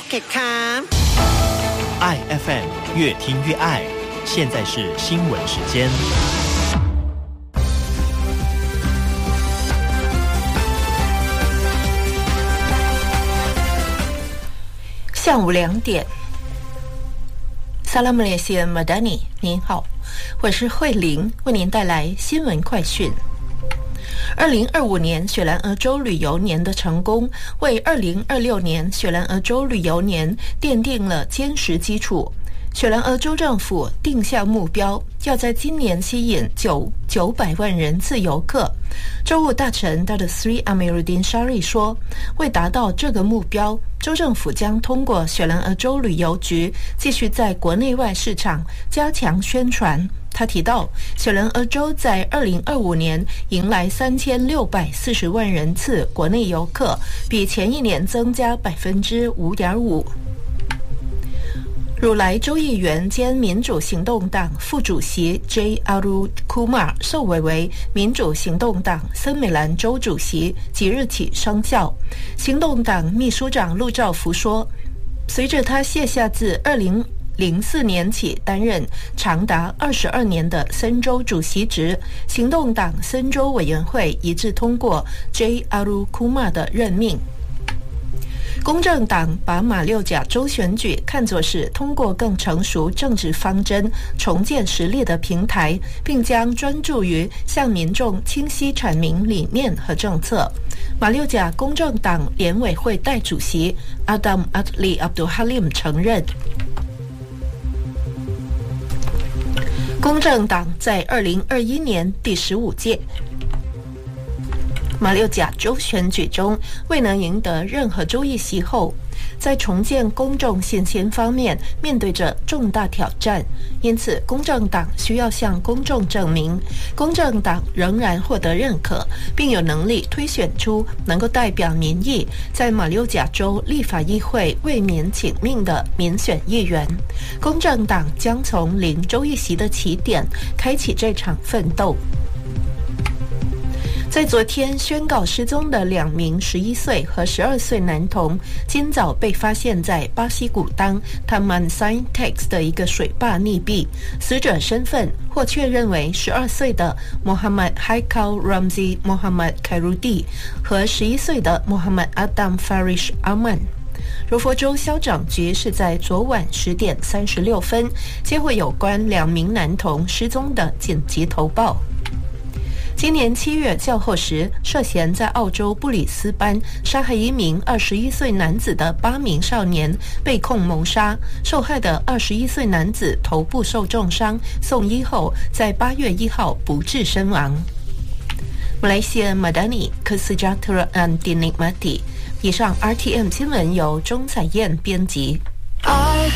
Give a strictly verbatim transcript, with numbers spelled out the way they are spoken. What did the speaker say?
Pocket ค่ะ爱 F M 越听越爱，现在是新闻时间。 下午两点，萨拉姆列西马达尼，您好，我是慧玲，为您带来新闻快讯。二零二五年雪兰莪州旅游年的成功，为二零二六年雪兰莪州旅游年奠定了坚实基础。雪兰莪州政府定下目标，要在今年吸引九九百万人次游客。州务大臣 Doctor Sri Amiruddin Shari 说，为达到这个目标，州政府将通过雪兰莪州旅游局继续在国内外市场加强宣传。他提到，雪兰莪州在二零二五年迎来三千六百四十万人次国内游客，比前一年增加百分之五点五。汝来州议员兼民主行动党副主席 J. Arul Kumar 受委为民主行动党森美兰州主席，即日起生效。行动党秘书长陆兆福说，随着他卸下自二零零四年起担任长达二十二年的森州主席职，行动党森州委员会一致通过 J. Arul Kumar 的任命。公正党把马六甲州选举看作是通过更成熟政治方针重建实力的平台，并将专注于向民众清晰阐明理念和政策。马六甲公正党联委会代主席 Adam Adli Abdul Halim 承认，公正党在二零二一年第十五届马六甲州选举中未能赢得任何州议席后，在重建公众信心方面面对着重大挑战，因此公正党需要向公众证明，公正党仍然获得认可，并有能力推选出能够代表民意，在马六甲州立法议会为民请命的民选议员。公正党将从零州议席的起点开启这场奋斗。在昨天宣告失踪的两名十一岁和十二岁男童，今早被发现在巴西古当 Taman Saintex 的一个水坝溺毙。死者身份或确认为十二岁的 Muhammad Haikal Ramzi Muhammad Khairudi 和十一岁的 Muhammad Adam Farish Aman。柔佛州消长局是在昨晚十点三十六分接获有关两名男童失踪的紧急投报。今年七月较后时，涉嫌在澳洲布里斯班杀害一名二十一岁男子的八名少年被控谋杀，受害的二十一岁男子头部受重伤，送医后在八月一号不治身亡。马来西亚马达尼科斯加特尔安迪尼马蒂。以上 R T M 新闻由钟彩燕编辑。I